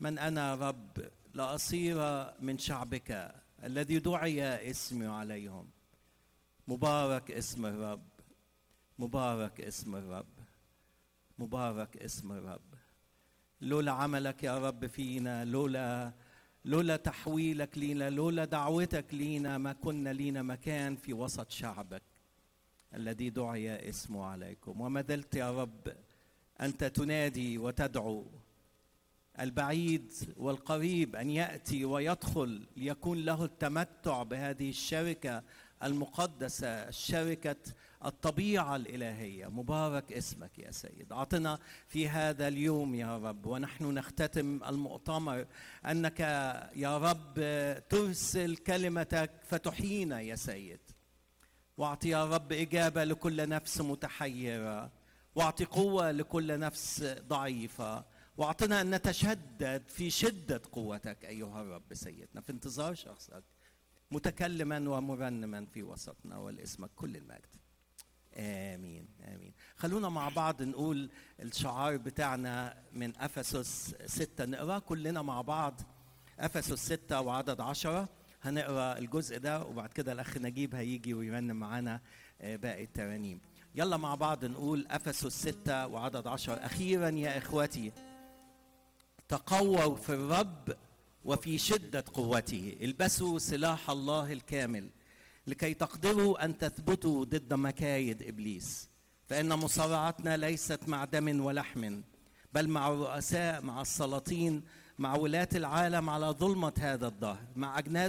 من أنا رب لأصير من شعبك الذي دعي اسمي عليهم. مبارك اسم الرب، مبارك اسم الرب، مبارك اسم الرب. لولا عملك يا رب فينا، لولا تحويلك لينا، لولا دعوتك لينا، ما كنا لينا مكان في وسط شعبك الذي دعي اسمه عليكم. وما زلت يا رب أنت تنادي وتدعو البعيد والقريب أن يأتي ويدخل ليكون له التمتع بهذه الشركة المقدسة، شركة الطبيعة الإلهية. مبارك اسمك يا سيد. أعطنا في هذا اليوم يا رب ونحن نختتم المؤتمر أنك يا رب ترسل كلمتك فتحيينا يا سيد، واعطي يا رب إجابة لكل نفس متحيرة، واعطي قوة لكل نفس ضعيفة، واعطنا أن نتشدد في شدة قوتك أيها الرب سيدنا، في انتظار شخصك متكلما ومرنما في وسطنا، ولاسمك كل المجد. آمين آمين. خلونا مع بعض نقول الشعار بتاعنا من أفسس 6، نقرأ كلنا مع بعض أفسس 6 وعدد 10. هنقرأ الجزء ده وبعد كده الأخ نجيب هيجي ويرنم معانا باقي الترانيم. يلا مع بعض نقول أفسس 6 وعدد 10. أخيرا يا إخوتي تقووا في الرب وفي شدة قوته، البسوا سلاح الله الكامل لكي تقدروا أن تثبتوا ضد مكايد إبليس، فإن مصارعتنا ليست مع دم ولحم بل مع الرؤساء، مع السلاطين، مع ولاة العالم على ظلمة هذا الدهر، مع أجناد